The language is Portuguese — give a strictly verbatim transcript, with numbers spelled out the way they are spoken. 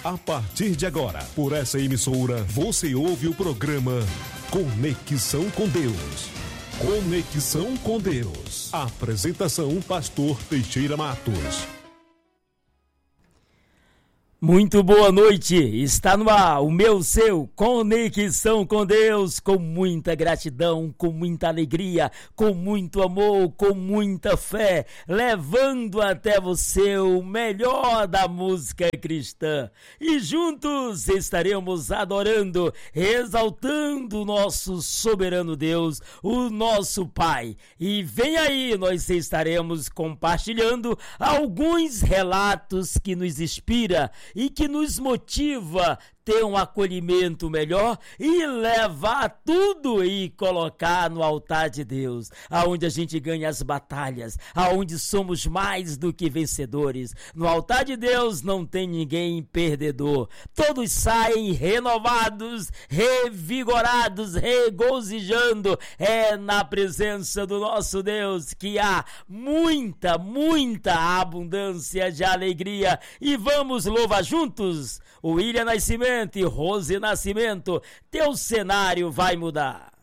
A partir de agora, por essa emissora, você ouve o programa Conexão com Deus. Conexão com Deus. Apresentação, Pastor Teixeira Matos. Muito boa noite, está no ar o meu, seu Conexão com Deus, com muita gratidão, com muita alegria, com muito amor, com muita fé, levando até você o melhor da música cristã. E juntos estaremos adorando, exaltando o nosso soberano Deus, o nosso Pai. E vem aí, nós estaremos compartilhando alguns relatos que nos inspiram e que nos motiva ter um acolhimento melhor e levar tudo e colocar no altar de Deus, aonde a gente ganha as batalhas, aonde somos mais do que vencedores. No altar de Deus não tem ninguém perdedor. Todos saem renovados, revigorados, regozijando. É na presença do nosso Deus que há muita, muita abundância de alegria. E vamos louvar juntos o William Nascimento e Rose Nascimento. Teu cenário vai mudar.